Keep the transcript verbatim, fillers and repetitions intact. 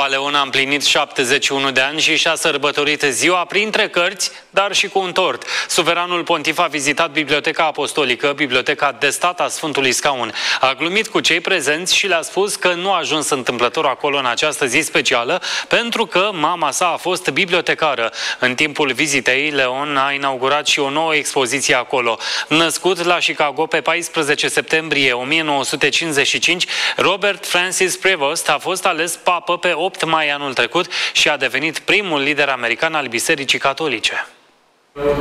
Papa Leon a împlinit șaptezeci și unu de ani și și-a sărbătorit ziua printre cărți, dar și cu un tort. Suveranul pontif a vizitat Biblioteca Apostolică, Biblioteca de Stat a Sfântului Scaun. A glumit cu cei prezenți și le-a spus că nu a ajuns întâmplător acolo în această zi specială, pentru că mama sa a fost bibliotecară. În timpul vizitei, Leon a inaugurat și o nouă expoziție acolo. Născut la Chicago pe paisprezece septembrie o mie nouă sute cincizeci și cinci, Robert Francis Prevost a fost ales papă pe opt mai anul trecut și a devenit primul lider american al Bisericii Catolice.